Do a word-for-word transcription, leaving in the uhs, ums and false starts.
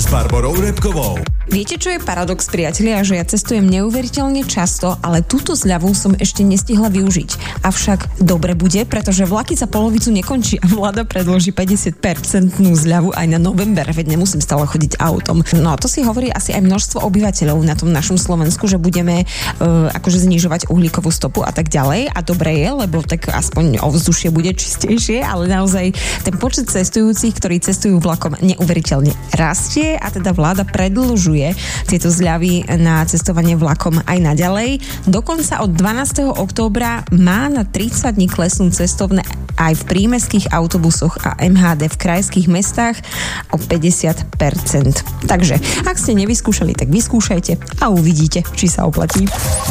s Barborou Repkovou. Viete, čo je paradox, priatelia, že ja cestujem neuveriteľne často, ale túto zľavu som ešte nestihla využiť. Avšak dobre bude, pretože vlaky za polovicu nekončí a vláda predloží päťdesiat percent zľavu aj na november, veď nemusím stále chodiť autom. No a to si hovorí asi aj množstvo obyvateľov na tom našom Slovensku, že budeme uh, akože znižovať uhlíkovú stopu a tak ďalej. A dobre je, lebo tak aspoň ovzdušie bude čistejšie, ale naozaj ten počet cestujúcich, ktorí cestujú vlakom, neuveriteľne rastie a teda vláda predĺžuje tieto zľavy na cestovanie vlakom aj naďalej. Dokonca od dvanásteho októbra má na tridsať dní klesnúť cestovné aj v prímestských autobusoch a em há dé v krajských mestách o päťdesiat percent. Takže, ak ste nevyskúšali, tak vyskúšajte a uvidíte, či sa oplatí.